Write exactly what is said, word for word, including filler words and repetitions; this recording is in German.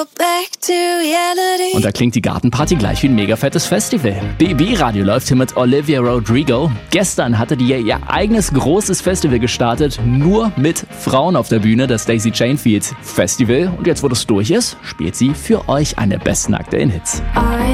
Und da klingt die Gartenparty gleich wie ein mega fettes Festival. B B-Radio läuft hier mit Olivia Rodrigo. Gestern hatte die ihr eigenes großes Festival gestartet, nur mit Frauen auf der Bühne, das Daisy Chain Field Festival. Und jetzt, wo das durch ist, spielt sie für euch eine besten aktuellen Hits.